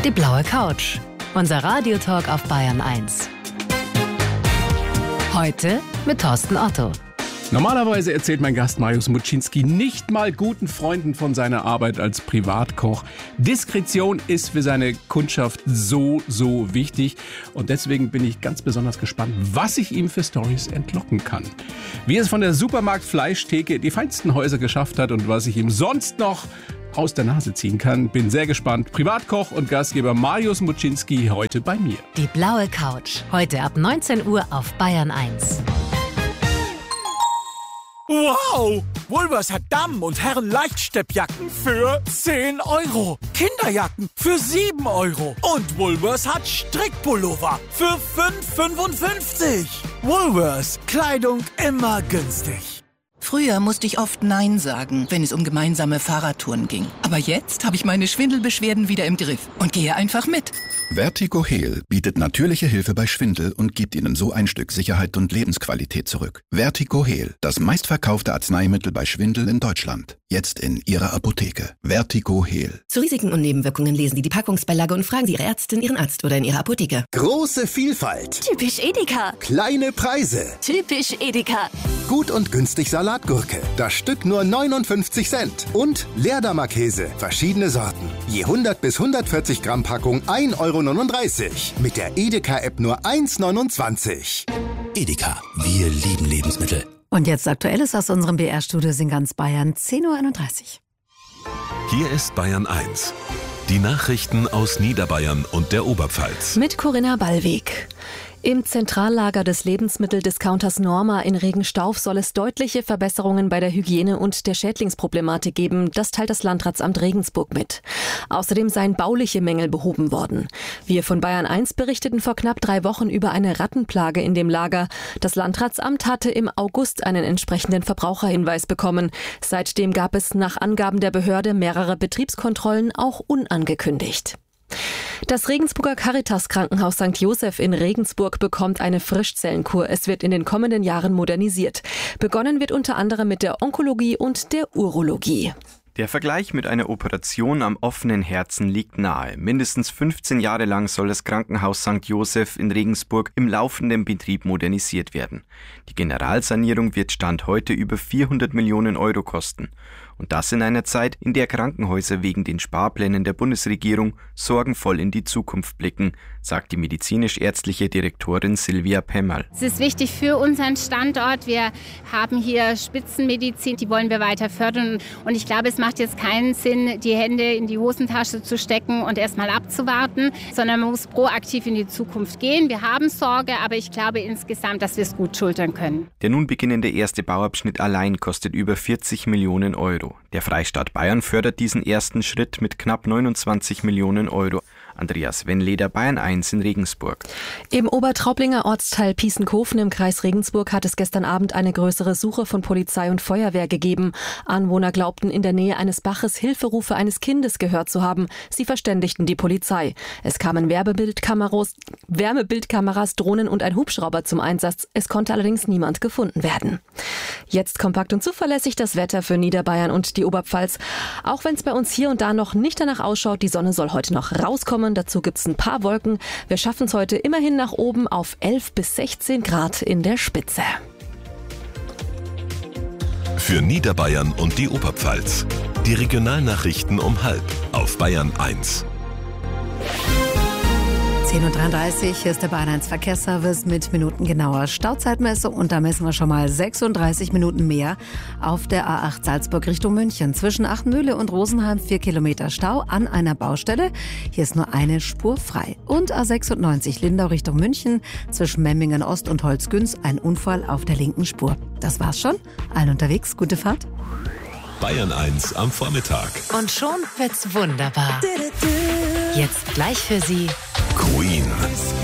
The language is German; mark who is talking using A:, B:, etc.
A: Die blaue Couch. Unser Radiotalk auf Bayern 1. Heute mit Thorsten Otto.
B: Normalerweise erzählt mein Gast Mariusz Muczynski nicht mal guten Freunden von seiner Arbeit als Privatkoch. Diskretion ist für seine Kundschaft so wichtig. Und deswegen bin ich ganz besonders gespannt, was ich ihm für Storys entlocken kann. Wie es von der Supermarkt-Fleischtheke die feinsten Häuser geschafft hat und was ich ihm sonst noch aus der Nase ziehen kann. Bin sehr gespannt. Privatkoch und Gastgeber Mariusz Muczynski heute bei mir.
A: Die blaue Couch. Heute ab 19 Uhr auf Bayern 1.
C: Wow! Woolworths hat Damen- und Herren-Leichtsteppjacken für 10 €. Kinderjacken für 7 €. Und Woolworths hat Strickpullover für 5,55 €. Woolworths. Kleidung immer günstig.
D: Früher musste ich oft Nein sagen, wenn es um gemeinsame Fahrradtouren ging. Aber jetzt habe ich meine Schwindelbeschwerden wieder im Griff und gehe einfach mit.
E: Vertigo-Heal bietet natürliche Hilfe bei Schwindel und gibt Ihnen so ein Stück Sicherheit und Lebensqualität zurück. Vertigo-Heal, das meistverkaufte Arzneimittel bei Schwindel in Deutschland. Jetzt in Ihrer Apotheke. Vertigo-Heal.
F: Zu Risiken und Nebenwirkungen lesen Sie die Packungsbeilage und fragen Sie Ihre Ärztin, Ihren Arzt oder in Ihrer Apotheke.
G: Große Vielfalt.
H: Typisch Edeka.
G: Kleine Preise.
H: Typisch Edeka.
G: Gut und günstig Salatgurke. Das Stück nur 59 Cent. Und Leerdammer-Käse. Verschiedene Sorten. Je 100 bis 140 Gramm Packung 1,39 €. Mit der Edeka-App nur 1,29 €.
I: Edeka. Wir lieben Lebensmittel.
J: Und jetzt Aktuelles aus unserem BR-Studio in ganz Bayern, 10:31
K: Uhr. Hier ist Bayern 1. Die Nachrichten aus Niederbayern und der Oberpfalz.
L: Mit Corinna Ballweg. Im Zentrallager des Lebensmitteldiscounters Norma in Regenstauf soll es deutliche Verbesserungen bei der Hygiene und der Schädlingsproblematik geben. Das teilt das Landratsamt Regensburg mit. Außerdem seien bauliche Mängel behoben worden. Wir von Bayern 1 berichteten vor knapp 3 Wochen über eine Rattenplage in dem Lager. Das Landratsamt hatte im August einen entsprechenden Verbraucherhinweis bekommen. Seitdem gab es nach Angaben der Behörde mehrere Betriebskontrollen, auch unangekündigt. Das Regensburger Caritas-Krankenhaus St. Joseph in Regensburg bekommt eine Frischzellenkur. Es wird in den kommenden Jahren modernisiert. Begonnen wird unter anderem mit der Onkologie und der Urologie.
M: Der Vergleich mit einer Operation am offenen Herzen liegt nahe. Mindestens 15 Jahre lang soll das Krankenhaus St. Joseph in Regensburg im laufenden Betrieb modernisiert werden. Die Generalsanierung wird Stand heute über 400 Millionen € kosten. Und das in einer Zeit, in der Krankenhäuser wegen den Sparplänen der Bundesregierung sorgenvoll in die Zukunft blicken, sagt die medizinisch-ärztliche Direktorin Silvia Pemmerl.
N: Es ist wichtig für unseren Standort. Wir haben hier Spitzenmedizin, die wollen wir weiter fördern. Und ich glaube, es macht jetzt keinen Sinn, die Hände in die Hosentasche zu stecken und erstmal abzuwarten, sondern man muss proaktiv in die Zukunft gehen. Wir haben Sorge, aber ich glaube insgesamt, dass wir es gut schultern können.
M: Der nun beginnende erste Bauabschnitt allein kostet über 40 Millionen €. Der Freistaat Bayern fördert diesen ersten Schritt mit knapp 29 Millionen €. Andreas Wennleder, Bayern 1 in Regensburg.
L: Im Obertraublinger Ortsteil Pießenkofen im Kreis Regensburg hat es gestern Abend eine größere Suche von Polizei und Feuerwehr gegeben. Anwohner glaubten in der Nähe eines Baches Hilferufe eines Kindes gehört zu haben. Sie verständigten die Polizei. Es kamen Wärmebildkameras, Drohnen und ein Hubschrauber zum Einsatz. Es konnte allerdings niemand gefunden werden. Jetzt kompakt und zuverlässig das Wetter für Niederbayern und die Oberpfalz. Auch wenn es bei uns hier und da noch nicht danach ausschaut, die Sonne soll heute noch rauskommen. Dazu gibt es ein paar Wolken. Wir schaffen es heute immerhin nach oben auf 11 bis 16 Grad in der Spitze.
K: Für Niederbayern und die Oberpfalz. Die Regionalnachrichten um 12:30 auf Bayern 1.
J: 10:33 Uhr, hier ist der Bayern 1 Verkehrsservice mit minutengenauer Stauzeitmessung und da messen wir schon mal 36 Minuten mehr auf der A8 Salzburg Richtung München. Zwischen Achtenmühle und Rosenheim 4 Kilometer Stau an einer Baustelle. Hier ist nur eine Spur frei. Und A96 Lindau Richtung München zwischen Memmingen Ost und Holzgünz ein Unfall auf der linken Spur. Das war's schon. Allen unterwegs, gute Fahrt.
K: Bayern 1 am Vormittag.
A: Und schon wird's wunderbar. Jetzt gleich für Sie
K: Queen.